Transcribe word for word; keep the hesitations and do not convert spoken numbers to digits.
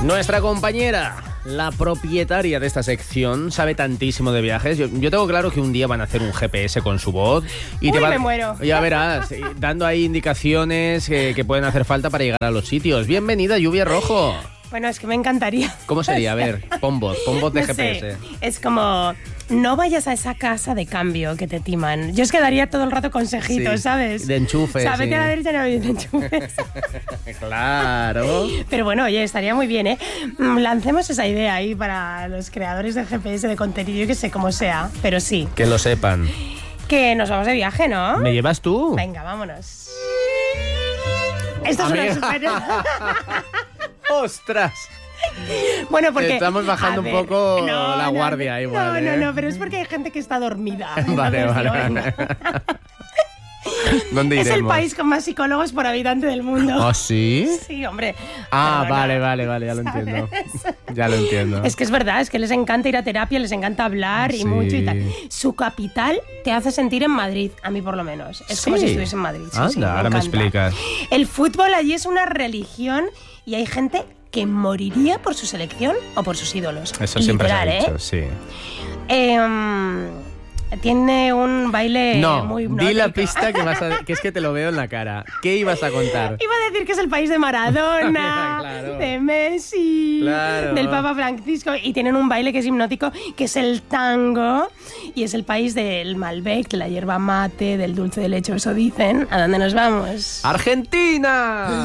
Nuestra compañera, la propietaria de esta sección, sabe tantísimo de viajes. Yo, yo tengo claro que un día van a hacer un G P S con su voz y Uy, te va, me muero. Ya verás, dando ahí indicaciones que, que pueden hacer falta para llegar a los sitios. Bienvenida, Lluvia Rojo. Bueno, es que me encantaría. ¿Cómo sería? A ver, pon voz, pon voz de No G P S. sé, es como, no vayas a esa casa de cambio que te timan. Yo es que daría todo el rato consejitos, Sí, ¿sabes? de enchufes, O sea, vete sí. a la derecha y no de enchufes. Claro. Pero bueno, oye, estaría muy bien, ¿eh? Mm, Lancemos esa idea ahí para los creadores de G P S, de contenido, yo que sé cómo sea, pero sí. Que lo sepan. Que nos vamos de viaje, ¿no? ¿Me llevas tú? Venga, vámonos. Esto es una Amiga. super... ¡Ostras! Bueno, porque... Estamos bajando a un ver, poco no, la no, guardia no, igual, No, ¿eh? no, no, pero es porque hay gente que está dormida. Vale, Entonces, vale, digo, vale. venga. ¿Dónde Es iremos? el país con más psicólogos por habitante del mundo. ¿Ah, sí? Sí, hombre. Ah, Perdona, vale, vale, vale, ya lo ¿sabes? entiendo. Ya lo entiendo. Es que es verdad, es que les encanta ir a terapia, les encanta hablar y Sí. mucho y tal. Su capital te hace sentir en Madrid, a mí por lo menos. Es como Sí. si estuviese en Madrid. Sí, Anda, sí, ahora me encanta. explicas. El fútbol allí es una religión y hay gente que moriría por su selección o por sus ídolos. Eso siempre se Literal, ha dicho, ¿eh? sí. Eh, tiene un baile No, muy di la hipnótico. pista que vas a... que es que te lo veo en la cara. ¿Qué ibas a contar? Iba a decir que es el país de Maradona, Claro. de Messi, Claro. del Papa Francisco, y tienen un baile que es hipnótico, que es el tango, y es el país del Malbec, de la hierba mate, del dulce de leche, eso dicen. ¿A dónde nos vamos? ¡Argentina!